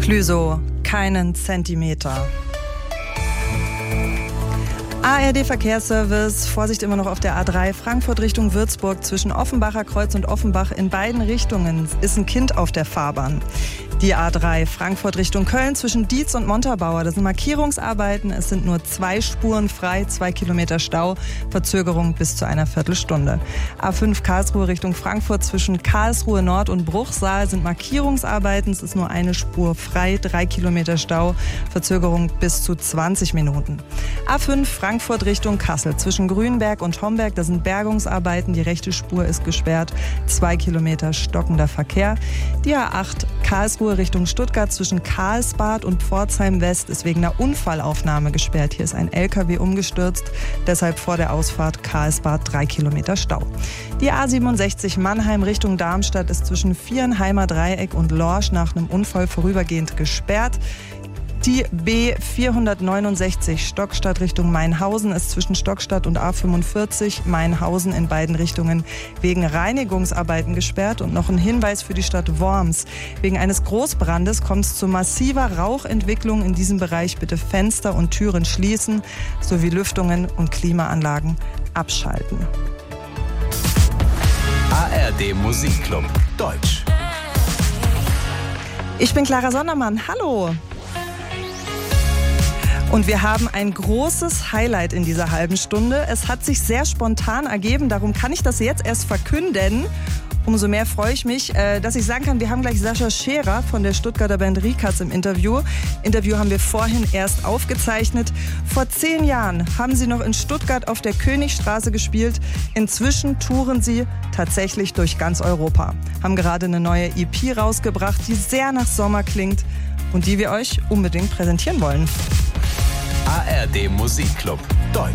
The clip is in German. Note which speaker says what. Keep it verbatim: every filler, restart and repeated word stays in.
Speaker 1: Clüso, keinen Zentimeter. A R D Verkehrsservice, Vorsicht immer noch auf der A drei, Frankfurt Richtung Würzburg, zwischen Offenbacher Kreuz und Offenbach in beiden Richtungen ist ein Kind auf der Fahrbahn. Die A drei, Frankfurt Richtung Köln, zwischen Dietz und Montabaur, das sind Markierungsarbeiten, es sind nur zwei Spuren frei, zwei Kilometer Stau, Verzögerung bis zu einer Viertelstunde. A fünf Karlsruhe Richtung Frankfurt, zwischen Karlsruhe Nord und Bruchsal sind Markierungsarbeiten, es ist nur eine Spur frei, drei Kilometer Stau, Verzögerung bis zu zwanzig Minuten. A fünf Frankfurt Richtung Kassel, zwischen Grünberg und Homberg, da sind Bergungsarbeiten, die rechte Spur ist gesperrt, zwei Kilometer stockender Verkehr. Die A acht Karlsruhe Richtung Stuttgart, zwischen Karlsbad und Pforzheim West ist wegen einer Unfallaufnahme gesperrt. Hier ist ein L K W umgestürzt, deshalb vor der Ausfahrt Karlsbad drei Kilometer Stau. Die A siebenundsechzig Mannheim Richtung Darmstadt ist zwischen Vierenheimer Dreieck und Lorsch nach einem Unfall vorübergehend gesperrt. Die B vierhundertneunundsechzig Stockstadt Richtung Mainhausen ist zwischen Stockstadt und A fünfundvierzig Mainhausen in beiden Richtungen wegen Reinigungsarbeiten gesperrt. Und noch ein Hinweis für die Stadt Worms. Wegen eines Großbrandes kommt es zu massiver Rauchentwicklung in diesem Bereich. Bitte Fenster und Türen schließen sowie Lüftungen und Klimaanlagen abschalten.
Speaker 2: A R D Musikclub Deutsch.
Speaker 1: Ich bin Clara Sondermann. Hallo. Und wir haben ein großes Highlight in dieser halben Stunde. Es hat sich sehr spontan ergeben, darum kann ich das jetzt erst verkünden. Umso mehr freue ich mich, dass ich sagen kann, wir haben gleich Sascha Scherer von der Stuttgarter Band Rikas im Interview. Interview haben wir vorhin erst aufgezeichnet. Vor zehn Jahren haben sie noch in Stuttgart auf der Königstraße gespielt. Inzwischen touren sie tatsächlich durch ganz Europa. Haben gerade eine neue E P rausgebracht, die sehr nach Sommer klingt und die wir euch unbedingt präsentieren wollen.
Speaker 2: A R D Musikclub Deutsch.